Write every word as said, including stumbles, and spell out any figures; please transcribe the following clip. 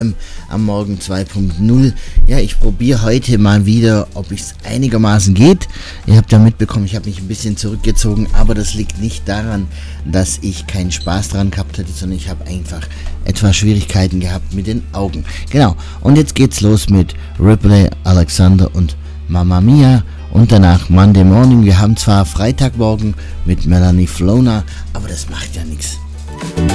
am Morgen zwei Punkt null. Ja, ich probiere heute mal wieder, ob es einigermaßen geht. Ihr habt ja mitbekommen, ich habe mich ein bisschen zurückgezogen, aber das liegt nicht daran, dass ich keinen Spaß dran gehabt hätte, sondern ich habe einfach etwas Schwierigkeiten gehabt mit den Augen. Genau, und jetzt geht's los mit Ripley, Alexander und Mamma Mia und danach Monday Morning. Wir haben zwar Freitagmorgen mit Melanie Flona, aber das macht ja nichts.